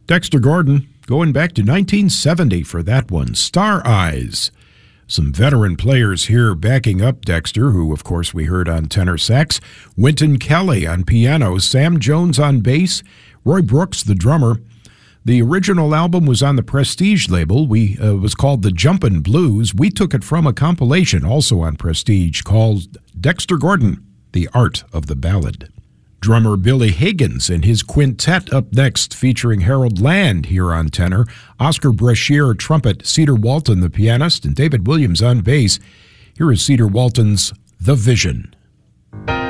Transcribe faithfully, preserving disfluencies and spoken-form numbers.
Dexter Gordon, going back to nineteen seventy for that one. Star Eyes. Some veteran players here backing up Dexter, who, of course, we heard on tenor sax. Wynton Kelly on piano, Sam Jones on bass, Roy Brooks, the drummer. The original album was on the Prestige label. We uh, was called The Jumpin' Blues. We took it from a compilation, also on Prestige, called Dexter Gordon, The Art of the Ballad. Drummer Billy Higgins and his quintet up next, featuring Harold Land here on tenor, Oscar Brashear trumpet, Cedar Walton the pianist, and David Williams on bass. Here is Cedar Walton's The Vision.